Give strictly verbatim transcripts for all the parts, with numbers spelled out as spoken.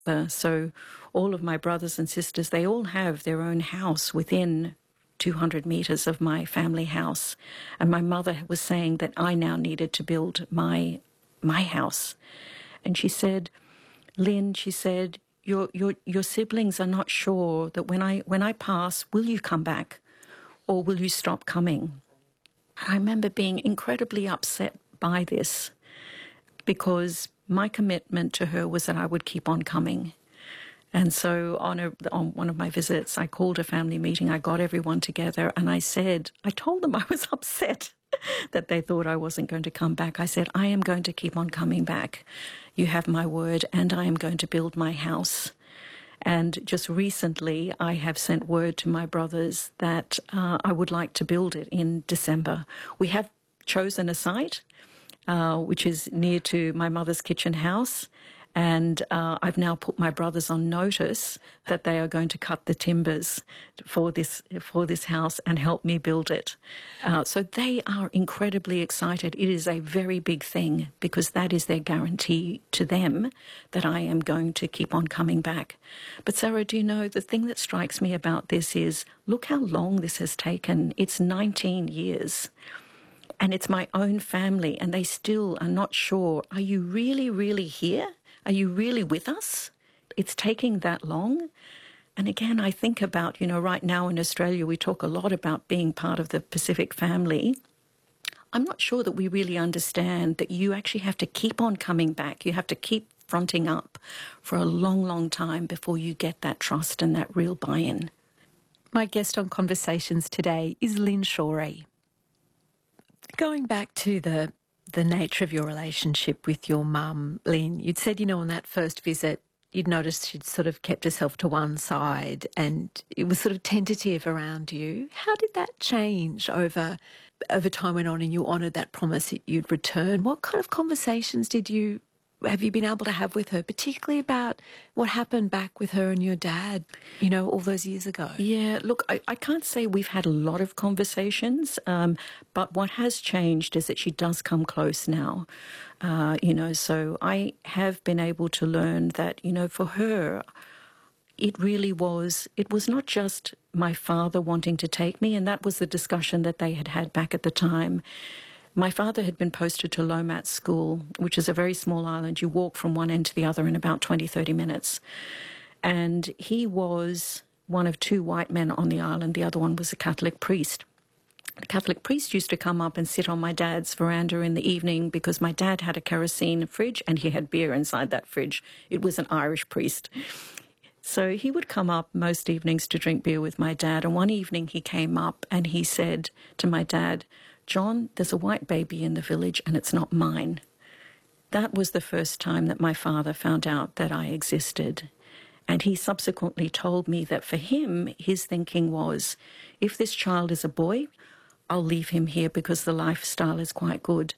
Uh, so all of my brothers and sisters, they all have their own house within two hundred metres of my family house. And my mother was saying that I now needed to build my my house. And she said, Lynn, she said, your your your siblings are not sure that when I when I pass, will you come back or will you stop coming? I remember being incredibly upset by this because my commitment to her was that I would keep on coming. And so on, a, on one of my visits, I called a family meeting. I got everyone together and I said, I told them I was upset that they thought I wasn't going to come back. I said, I am going to keep on coming back. You have my word, and I am going to build my house. And just recently, I have sent word to my brothers that uh, I would like to build it in December. We have chosen a site, uh, which is near to my mother's kitchen house. And uh, I've now put my brothers on notice that they are going to cut the timbers for this for this house and help me build it. Uh, so they are incredibly excited. It is a very big thing because that is their guarantee to them that I am going to keep on coming back. But Sarah, do you know, the thing that strikes me about this is, look how long this has taken. It's nineteen years. And it's my own family, and they still are not sure, are you really, really here? Are you really with us? It's taking that long. And again, I think about, you know, right now in Australia, we talk a lot about being part of the Pacific family. I'm not sure that we really understand that you actually have to keep on coming back. You have to keep fronting up for a long, long time before you get that trust and that real buy-in. My guest on Conversations today is Lynn Shorey. Going back to the the nature of your relationship with your mum, Lynn, you'd said, you know, on that first visit, you'd noticed she'd sort of kept herself to one side and it was sort of tentative around you. How did that change over over time went on and you honoured that promise that you'd return? What kind of conversations did you have you been able to have with her, particularly about what happened back with her and your dad, you know, all those years ago? Yeah, look, I, I can't say we've had a lot of conversations, um, but what has changed is that she does come close now, uh, you know, so I have been able to learn that, you know, for her, it really was, it was not just my father wanting to take me, and that was the discussion that they had had back at the time. My father had been posted to Lomat School, which is a very small island. You walk from one end to the other in about twenty, thirty minutes. And he was one of two white men on the island. The other one was a Catholic priest. The Catholic priest used to come up and sit on my dad's veranda in the evening because my dad had a kerosene fridge and he had beer inside that fridge. It was an Irish priest. So he would come up most evenings to drink beer with my dad. And one evening he came up and he said to my dad, John, there's a white baby in the village and it's not mine. That was the first time that my father found out that I existed. And he subsequently told me that for him, his thinking was, if this child is a boy, I'll leave him here because the lifestyle is quite good.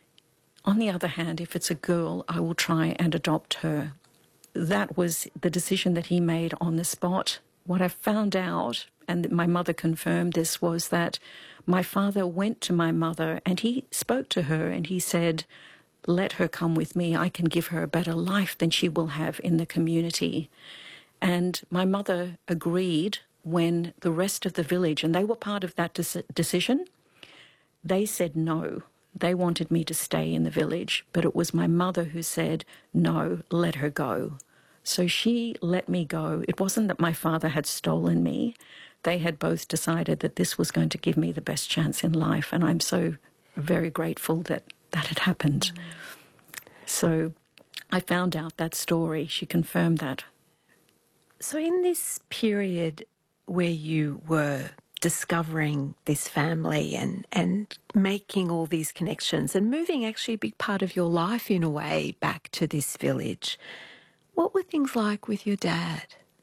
On the other hand, if it's a girl, I will try and adopt her. That was the decision that he made on the spot. What I found out, and my mother confirmed this, was that my father went to my mother and he spoke to her and he said, let her come with me. I can give her a better life than she will have in the community. And my mother agreed when the rest of the village, and they were part of that de- decision, they said no. They wanted me to stay in the village, but it was my mother who said, no, let her go. So she let me go. It wasn't that my father had stolen me. They had both decided that this was going to give me the best chance in life, and I'm so very grateful that that had happened. Mm. So I found out that story. She confirmed that. So in this period where you were discovering this family and, and making all these connections and moving actually a big part of your life in a way back to this village, what were things like with your dad?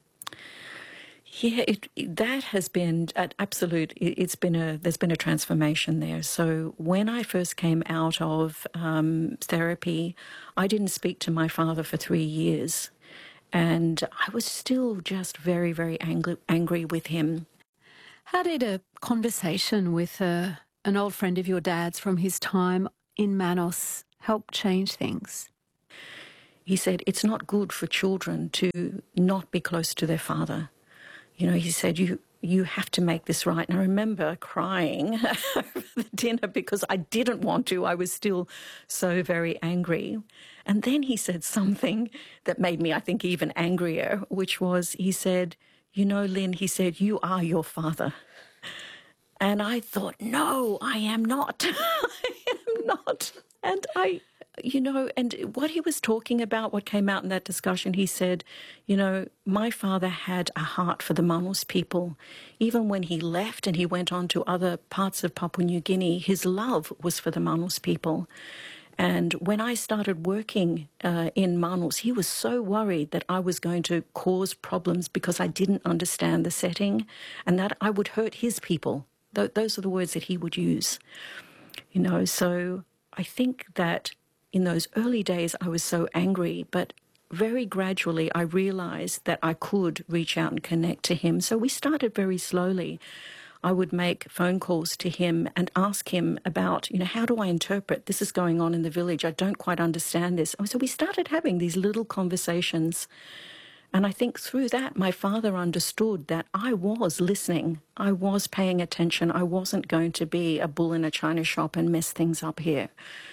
Yeah, it, it, that has been an absolute, it, it's been a, there's been a transformation there. So when I first came out of um, therapy, I didn't speak to my father for three years. And I was still just very, very angry, angry with him. How did a conversation with a, an old friend of your dad's from his time in Manos help change things? he said, it's not good for children to not be close to their father. You know, he said, you you have to make this right. And I remember crying over the dinner because I didn't want to. I was still so very angry. And then he said something that made me, I think, even angrier, which was, he said, you know, Lynn, he said, you are your father. And I thought, no, I am not. I am not. And I, you know, and what he was talking about, what came out in that discussion, he said, you know, my father had a heart for the Manus people. Even when he left and he went on to other parts of Papua New Guinea, his love was for the Manus people. And when I started working uh, in Manus, he was so worried that I was going to cause problems because I didn't understand the setting and that I would hurt his people. Th- those are the words that he would use. You know, so I think that in those early days I was so angry, but very gradually I realized that I could reach out and connect to him. So we started very slowly. I would make phone calls to him and ask him about, you know, how do I interpret this is going on in the village? I don't quite understand this. So we started having these little conversations. And I think through that, my father understood that I was listening. I was paying attention. I wasn't going to be a bull in a china shop and mess things up here.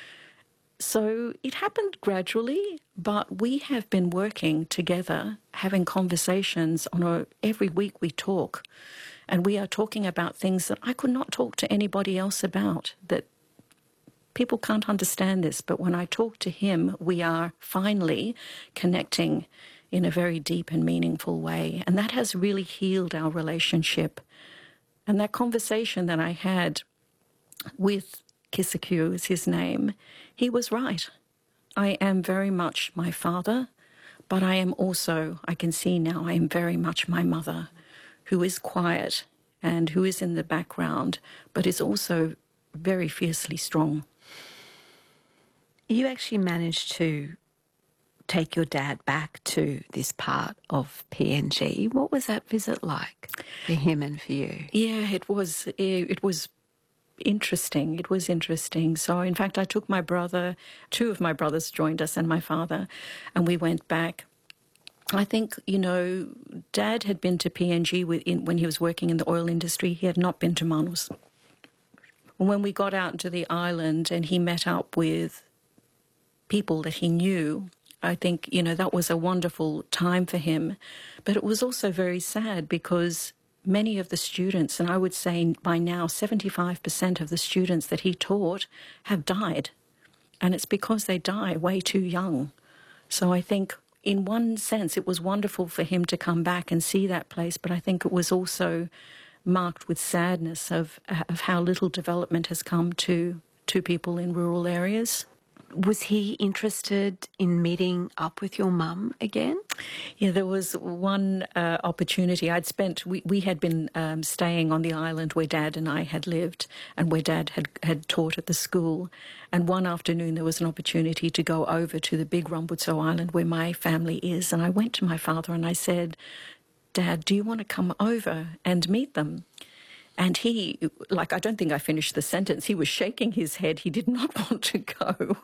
So it happened gradually, but we have been working together, having conversations on a, every week we talk. And we are talking about things that I could not talk to anybody else about, that people can't understand this. But when I talk to him, we are finally connecting in a very deep and meaningful way. And that has really healed our relationship. And that conversation that I had with Kisaku, is his name, he was right. I am very much my father, but I am also, I can see now, I am very much my mother, who is quiet and who is in the background, but is also very fiercely strong. You actually managed to take your dad back to this part of P N G. What was that visit like for him and for you? Yeah, it was, it was interesting. It was interesting. So, in fact, I took my brother, two of my brothers joined us and my father, and we went back. I think, you know, Dad had been to P N G with, in, when he was working in the oil industry. He had not been to Manus. When we got out into the island and he met up with people that he knew, I think, you know, that was a wonderful time for him. But it was also very sad because many of the students, and I would say by now seventy-five percent of the students that he taught have died. And it's because they die way too young. So I think in one sense it was wonderful for him to come back and see that place, but I think it was also marked with sadness of, of how little development has come to, to people in rural areas. Was he interested in meeting up with your mum again? Yeah, there was one uh, opportunity. I'd spent, we, we had been um, staying on the island where Dad and I had lived and where Dad had, had taught at the school. And one afternoon there was an opportunity to go over to the big Rambutso Island where my family is. And I went to my father and I said, Dad, do you want to come over and meet them? And he, like, I don't think I finished the sentence. He was shaking his head. He did not want to go.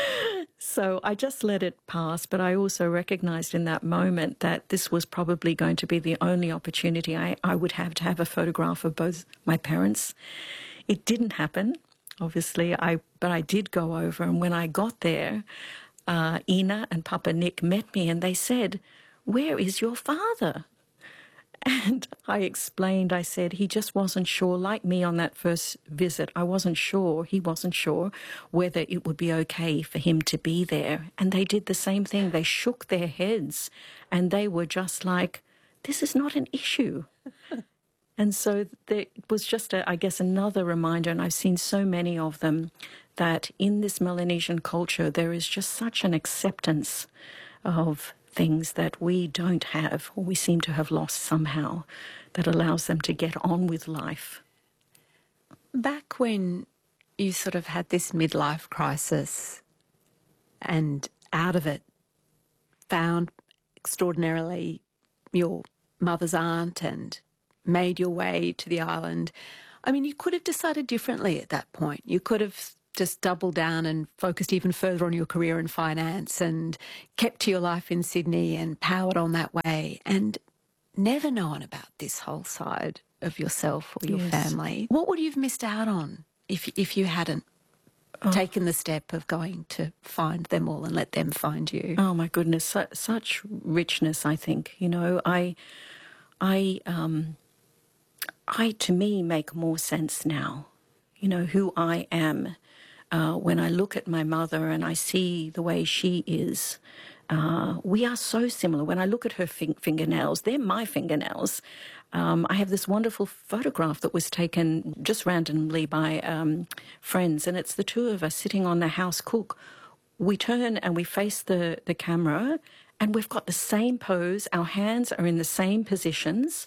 So I just let it pass, but I also recognized in that moment that this was probably going to be the only opportunity I, I would have to have a photograph of both my parents. It didn't happen, obviously, I but I did go over, and when I got there, uh, Ina and Papa Nick met me and they said, "Where is your father?" And I explained, I said, he just wasn't sure, like me on that first visit, I wasn't sure, he wasn't sure whether it would be okay for him to be there. And they did the same thing. They shook their heads and they were just like, this is not an issue. And so there, it was just, a, I guess, another reminder, and I've seen so many of them, that in this Melanesian culture, there is just such an acceptance of things that we don't have, or we seem to have lost somehow, that allows them to get on with life. Back when you sort of had this midlife crisis and out of it found extraordinarily your mother's aunt and made your way to the island, I mean, you could have decided differently at that point. You could have just doubled down and focused even further on your career in finance and kept to your life in Sydney and powered on that way and never known about this whole side of yourself or your Yes. family, what would you have missed out on if if you hadn't oh. taken the step of going to find them all and let them find you? Oh my goodness, su- such richness, I think. You know, I, I, um, I to me make more sense now. You know, who I am. Uh, when I look at my mother and I see the way she is, uh, we are so similar. When I look at her fin- fingernails, they're my fingernails. Um, I have this wonderful photograph that was taken just randomly by um, friends, and it's the two of us sitting on the house cook. We turn and we face the, the camera, and we've got the same pose. Our hands are in the same positions.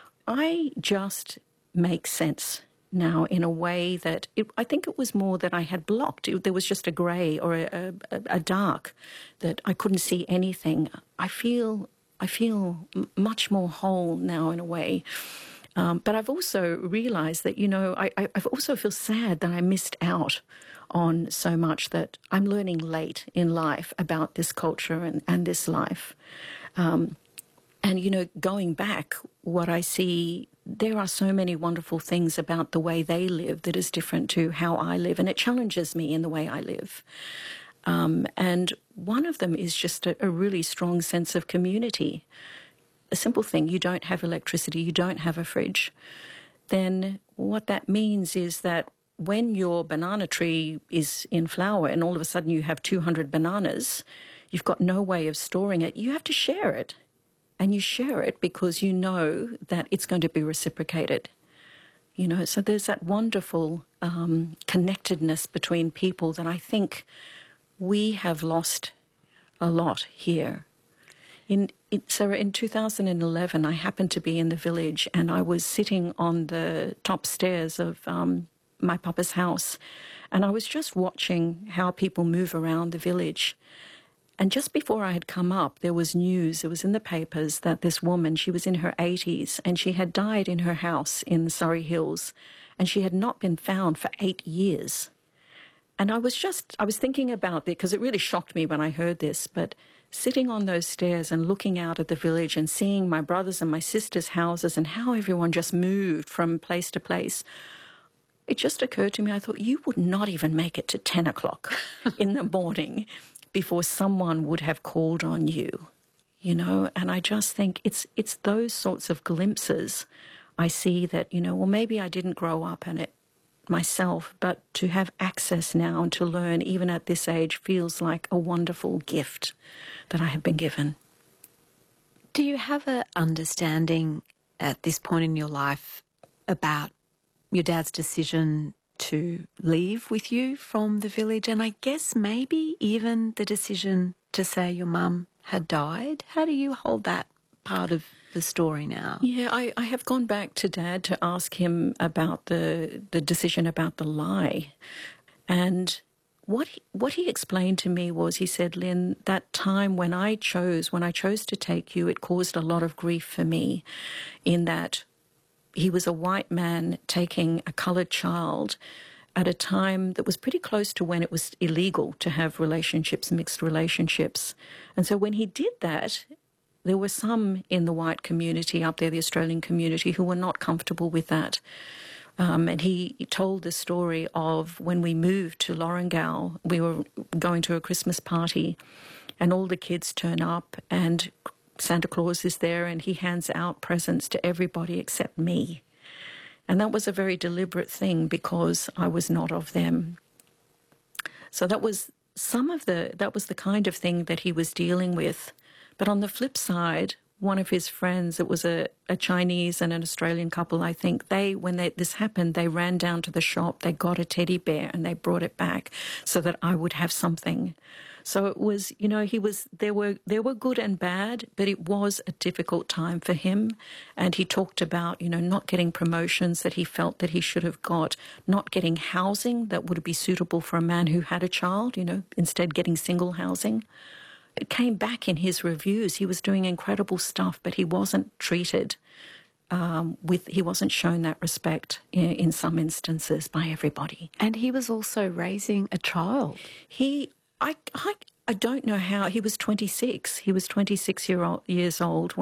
I just make sense now in a way that it, I think it was more that I had blocked. It, there was just a grey or a, a, a dark that I couldn't see anything. I feel I feel m- much more whole now in a way. Um, but I've also realised that, you know, I, I I've also feel sad that I missed out on so much that I'm learning late in life about this culture and, and this life. Um, and, you know, going back, what I see, there are so many wonderful things about the way they live that is different to how I live, and it challenges me in the way I live. Um, and one of them is just a, a really strong sense of community. A simple thing, you don't have electricity, you don't have a fridge. Then what that means is that when your banana tree is in flower and all of a sudden you have two hundred bananas, you've got no way of storing it, you have to share it. And you share it because you know that it's going to be reciprocated. You know, so there's that wonderful um, connectedness between people that I think we have lost a lot here. In, in, so in two thousand eleven, I happened to be in the village and I was sitting on the top stairs of um, my papa's house, and I was just watching how people move around the village. And just before I had come up, there was news, it was in the papers, that this woman, she was in her eighties, and she had died in her house in the Surrey Hills, and she had not been found for eight years. And I was just, I was thinking about it, because it really shocked me when I heard this, but sitting on those stairs and looking out at the village and seeing my brothers' and my sisters' houses and how everyone just moved from place to place, it just occurred to me, I thought, you would not even make it to ten o'clock in the morning before someone would have called on you, you know? And I just think it's it's those sorts of glimpses I see that, you know, well, maybe I didn't grow up in it myself, but to have access now and to learn even at this age feels like a wonderful gift that I have been given. Do you have an understanding at this point in your life about your dad's decision to leave with you from the village, and I guess maybe even the decision to say your mum had died? How do you hold that part of the story now? Yeah, I, I have gone back to Dad to ask him about the the decision about the lie. And what he, what he explained to me was, he said, Lynn, that time when I chose, when I chose to take you, it caused a lot of grief for me, in that he was a white man taking a coloured child at a time that was pretty close to when it was illegal to have relationships, mixed relationships. And so when he did that, there were some in the white community up there, the Australian community, who were not comfortable with that. Um, and he, he told the story of when we moved to Lorengau, we were going to a Christmas party and all the kids turn up and Santa Claus is there and he hands out presents to everybody except me. And that was a very deliberate thing because I was not of them. So that was some of the, that was the kind of thing that he was dealing with. But on the flip side, one of his friends, it was a, a Chinese and an Australian couple, I think, they, when they, this happened, they ran down to the shop, they got a teddy bear and they brought it back so that I would have something. So it was, you know, he was, there were, there were good and bad, but it was a difficult time for him. And he talked about, you know, not getting promotions that he felt that he should have got, not getting housing that would be suitable for a man who had a child, you know, instead getting single housing. It came back in his reviews. He was doing incredible stuff, but he wasn't treated um, with he wasn't shown that respect in, in some instances by everybody. And he was also raising a child. He, I, I, I don't know how he was twenty-six. He was twenty-six year old, years old